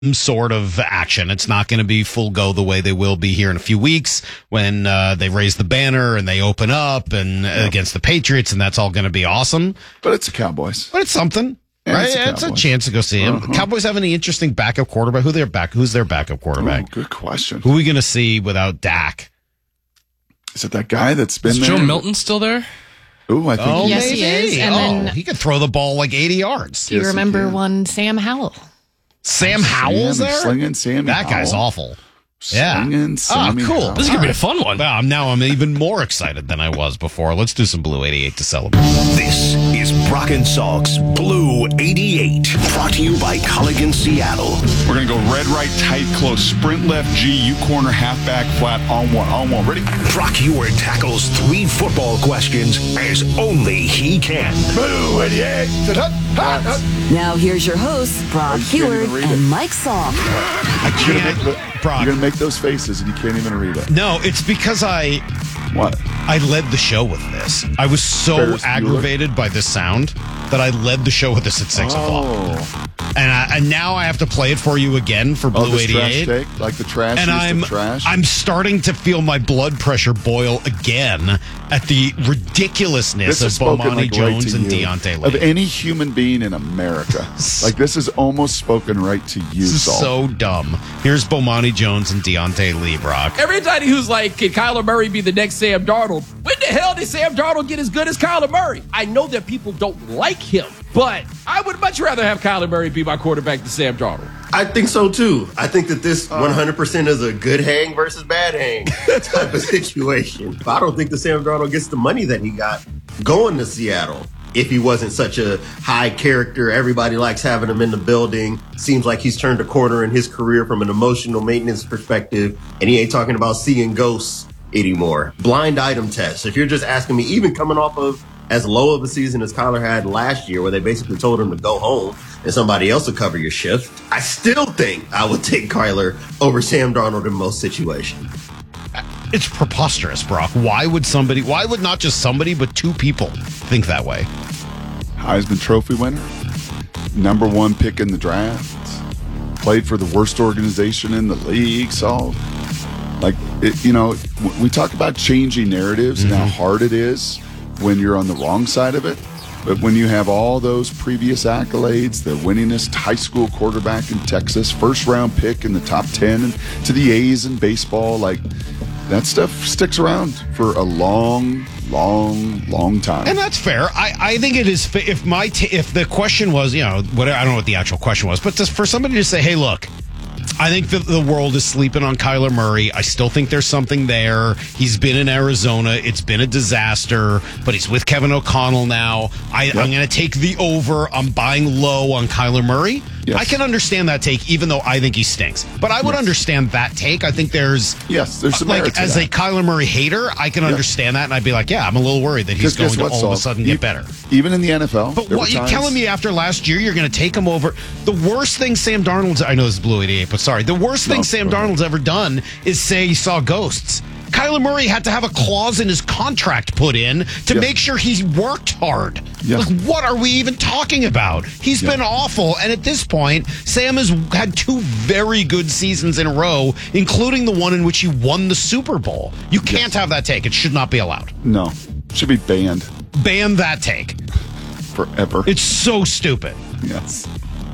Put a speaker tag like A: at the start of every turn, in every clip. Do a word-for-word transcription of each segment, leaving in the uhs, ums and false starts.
A: sort of action. It's not going to be full go the way they will be here in a few weeks when uh, they raise the banner and they open up and
B: Yep.
A: against the Patriots, and that's all going to be awesome.
B: But it's the Cowboys.
A: But it's something,
B: And
A: right?
B: it's the
A: It's a
B: Cowboys.
A: chance to go see him.
B: Uh-huh.
A: Cowboys have any interesting backup quarterback? Who their back? Who's their backup quarterback?
B: Ooh, good question.
A: Who are we going to see without Dak?
B: Is it that guy that's been
C: Is
B: there?
C: Joe Milton still there?
B: Ooh, I think
A: Oh,
B: he-
D: Yes, he
A: maybe.
D: is, and
A: oh,
D: then-
A: he could throw the ball like eighty yards.
D: Do you
B: Yes, he
D: remember
B: can.
D: one Sam Howell?
A: Sam Howell's
B: Sammy,
A: there?
B: slinging Sammy
A: That guy's
B: Howell.
A: awful. Yeah.
B: Slinging Sammy
A: Oh, cool.
B: Howell.
C: This is going to be a fun one.
A: Well, now I'm even more excited than I was before. Let's do some Blue eighty-eight to celebrate.
E: This is Brock and Salk's Blue eighty-eight, brought to you by Culligan Seattle.
F: We're going to go red, right, tight, close, sprint left, G, U corner, halfback, flat, on one, on one. Ready?
E: Brock Heward tackles three football questions as only he can.
B: Blue eighty-eight.
G: Now here's your hosts, Brock
B: You can't
G: Heward
B: even read
G: and
B: it.
G: Mike Salk.
A: I
B: You're gonna,
A: can't.
B: make, the-
A: Brock.
B: you're gonna make those faces and you can't even read it.
A: No, it's because I
B: What?
A: I led the show with this. I was so
B: Ferris Bueller?
A: aggravated by this sound that I led the show with this at six o'clock.
B: Oh,
A: And, I, and now I have to play it for you again for
B: oh
A: Blue
B: this trash
A: eighty-eight.
B: take, like the trash.
A: And I'm
B: trash.
A: I'm starting to feel my blood pressure boil again at the ridiculousness
B: This is
A: of
B: spoken
A: Bomani
B: like right
A: Jones
B: to
A: and
B: you.
A: Deontay
B: Of
A: Lee.
B: any human being in America. Like this is almost spoken right to you,
A: This is
B: Saul.
A: so dumb. Here's Bomani Jones and Deontay Lee, Brock.
H: Everybody who's like, can Kyler Murray be the next Sam Darnold? When the hell did Sam Darnold get as good as Kyler Murray? I know that people don't like him, but I would much rather have Kyler Murray be my quarterback than Sam Darnold.
I: I think so too. I think that this one hundred percent is a good hang versus bad hang type of situation. But I don't think that Sam Darnold gets the money that he got going to Seattle. If he wasn't such a high character, everybody likes having him in the building. Seems like he's turned a corner in his career from an emotional maintenance perspective, and he ain't talking about seeing ghosts anymore. Blind item test. If you're just asking me, even coming off of as low of a season as Kyler had last year, where they basically told him to go home and somebody else will cover your shift, I still think I would take Kyler over Sam Darnold in most situations.
A: It's preposterous, Brock. Why would somebody, why would not just somebody, but two people think that way?
B: Heisman Trophy winner, number one pick in the draft, played for the worst organization in the league. So, like, it, you know, w- we talk about changing narratives
A: Mm-hmm.
B: and how hard it is when you're on the wrong side of it. But when you have all those previous accolades, the winningest high school quarterback in Texas, first round pick in the top ten, and to the A's in baseball, like, that stuff sticks around for a long, long, long time.
A: And that's fair. I, I think it is. fa- If my t- if the question was, you know, whatever, I don't know what the actual question was, but just for somebody to say, hey, look, I think that the world is sleeping on Kyler Murray. I still think there's something there. He's been in Arizona. It's been a disaster, but he's with Kevin O'Connell now. I, I'm going to take the over. I'm buying low on Kyler Murray.
B: Yes.
A: I can understand that take, even though I think he stinks. But I would
B: Yes.
A: understand that take. I think there's
B: Yes, there's some merit
A: like
B: to
A: as
B: that.
A: a Kyler Murray hater, I can understand that, and I'd be like, yeah, I'm a little worried that he's
B: Because
A: going
B: guess
A: to
B: what,
A: all of a
B: Saul?
A: sudden
B: E-
A: get better.
B: Even in the N F L.
A: But
B: there
A: what
B: were
A: you're
B: times-
A: telling me after last year, you're going to take him over? The worst thing Sam Darnold's, I know this is Blue eighty-eight, but sorry. The worst thing
B: No,
A: Sam
B: go ahead.
A: Darnold's ever done is say he saw ghosts. Kyler Murray had to have a clause in his contract put in to
B: Yeah.
A: make sure he worked hard.
B: Yeah.
A: Like, what are we even talking about? He's
B: Yeah.
A: been awful. And at this point, Sam has had two very good seasons in a row, including the one in which he won the Super Bowl. You can't have that take. It should not be allowed.
B: No, should be banned
A: Ban that take.
B: forever.
A: It's so stupid.
B: yes.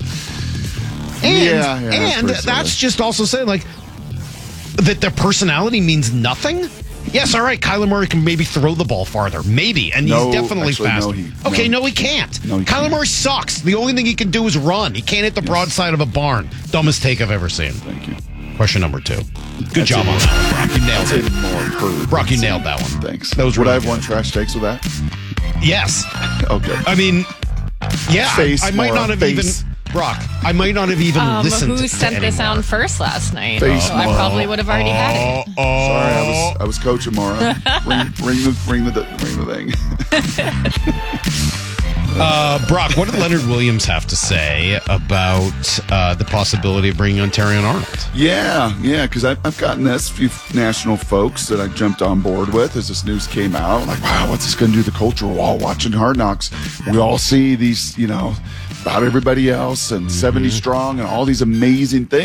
A: And,
B: Yeah, yeah, that's
A: and
B: pretty
A: that's
B: silly.
A: just also saying, like, that their personality means nothing? Yes, all right, Kyler Murray can maybe throw the ball farther. Maybe. And
B: No,
A: he's definitely
B: actually,
A: faster.
B: no, he-
A: okay,
B: no.
A: no, he can't.
B: No, he
A: Kyler
B: can't.
A: Murray sucks. The only thing he can do is run. He can't hit the broadside of a barn. Dumbest take I've ever seen.
B: Thank you.
A: Question number two. Good
B: That's
A: job
B: it.
A: on that. Brock, you nailed
B: Say
A: it.
B: more heard.
A: Brock, you nailed that one.
B: Thanks.
A: That was
B: Would
A: really
B: I have
A: good.
B: won trash takes with that?
A: Yes.
B: Okay.
A: I mean, yeah,
B: Face,
A: I, I might
B: Maura,
A: not have
B: face.
A: even... Brock, I might not have even
D: Um,
A: listened
D: who
A: to
D: sent this
A: anymore.
D: out first last night?
B: Face
D: so I
B: Maura.
D: probably would have already had it.
A: Oh, oh.
B: Sorry, I was I was coaching Mara. ring, ring the ring the ring the thing.
A: Uh, Brock, what did Leonard Williams have to say about uh, the possibility of bringing on Terrion Arnold?
B: Yeah, yeah, because I've, I've gotten this few national folks that I jumped on board with as this news came out. Like, wow, what's this going to do to the culture while watching Hard Knocks? We all see these, you know, about everybody else and seventy strong and all these amazing things.